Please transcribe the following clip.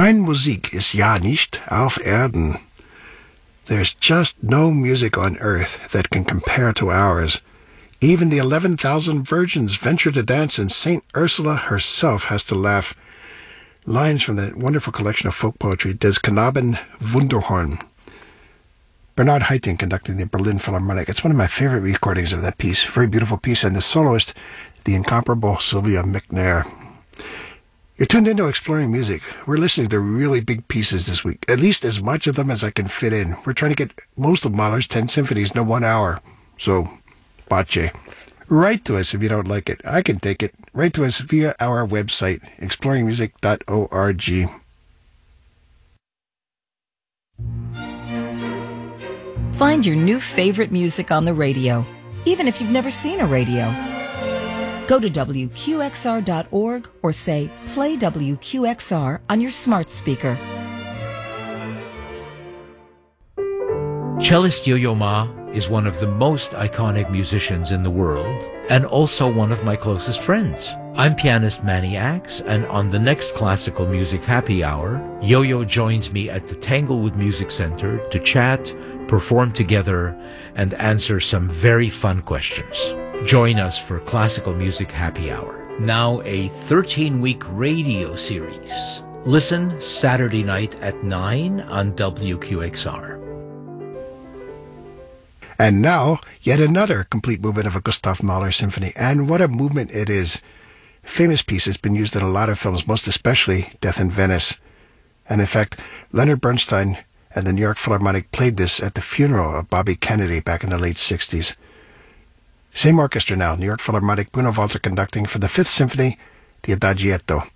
Kein Musik ist ja nicht auf Erden. There's just no music on earth that can compare to ours. Even the 11,000 virgins venture to dance, and Saint Ursula herself has to laugh. Lines from that wonderful collection of folk poetry, Des Knaben Wunderhorn. Bernard Haitink conducting the Berlin Philharmonic. It's one of my favorite recordings of that piece. Very beautiful piece. And the soloist, the incomparable Sylvia McNair. You're tuned into Exploring Music. We're listening to really big pieces this week, at least as much of them as I can fit in. We're trying to get most of Mahler's 10 symphonies into 1 hour. So, bache. Write to us if you don't like it. I can take it. Write to us via our website, exploringmusic.org. Find your new favorite music on the radio, even if you've never seen a radio. Go to WQXR.org or say, play WQXR on your smart speaker. Cellist Yo-Yo Ma is one of the most iconic musicians in the world and also one of my closest friends. I'm pianist Manny Axe, and on the next Classical Music Happy Hour, Yo-Yo joins me at the Tanglewood Music Center to chat, perform together, and answer some very fun questions. Join us for Classical Music Happy Hour. Now a 13-week radio series. Listen Saturday night at 9 on WQXR. And now, yet another complete movement of a Gustav Mahler symphony. And what a movement it is. Famous piece has been used in a lot of films, most especially Death in Venice. And in fact, Leonard Bernstein and the New York Philharmonic played this at the funeral of Bobby Kennedy back in the late 60s. Same orchestra now, New York Philharmonic, Bruno Walter conducting for the Fifth Symphony, the Adagietto.